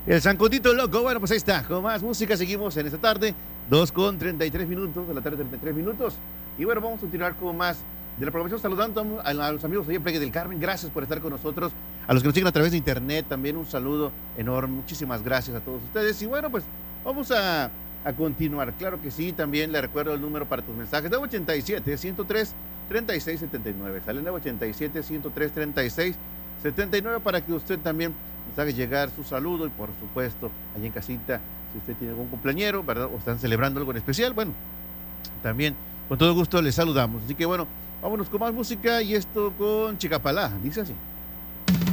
El Zancotito Loco, bueno, pues ahí está, con más música seguimos en esta tarde, 2:33 de la tarde, 33 minutos. Y bueno, vamos a continuar con más de la programación, saludando a los amigos de Playa del Carmen, gracias por estar con nosotros, a los que nos siguen a través de internet, también un saludo enorme, muchísimas gracias a todos ustedes. Y bueno, pues vamos a continuar, claro que sí, también le recuerdo el número para tus mensajes, 987-103-3679, sale 987-103-3679 para que usted también nos haga llegar su saludo y por supuesto, allá en casita, si usted tiene algún cumpleañero, ¿verdad? O están celebrando algo en especial, bueno, también con todo gusto les saludamos. Así que bueno, vámonos con más música y esto con Chicapalá, dice así.